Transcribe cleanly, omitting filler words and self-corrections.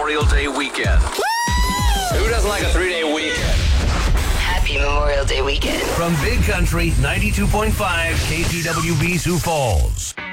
Memorial Day weekend. Who doesn't like a 3-day weekend? Happy Memorial Day weekend. From Big Country 92.5 KTWB Sioux Falls.